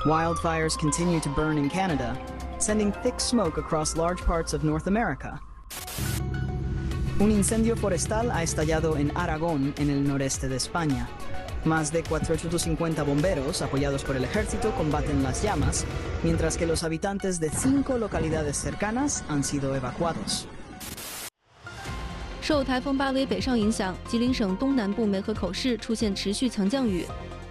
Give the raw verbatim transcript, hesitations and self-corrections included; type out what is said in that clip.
Wildfires continue to burn in Canada, sending thick smoke across large parts of North America. Un incendio forestal ha estallado en Aragón, en el noreste de España. Más de cuatrocientos cincuenta bomberos, apoyados por el ejército, combaten las llamas, mientras que los habitantes de cinco localidades cercanas han sido evacuados. 受台风巴威北上影响，吉林省东南部梅河口市出现持续强降雨。